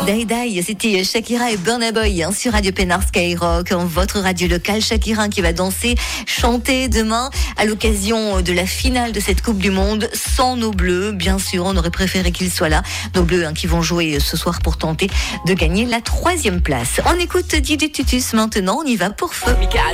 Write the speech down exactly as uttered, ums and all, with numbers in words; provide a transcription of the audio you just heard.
Dai Dai, c'était Shakira et Burna Boy hein, sur Radio Pénard Skyrock, votre radio locale. Shakira qui va danser, chanter demain à l'occasion de la finale de cette Coupe du Monde sans nos Bleus. Bien sûr, on aurait préféré qu'ils soient là. Nos Bleus hein, qui vont jouer ce soir pour tenter de gagner la troisième place. On écoute Didier Tutus maintenant, on y va pour feu.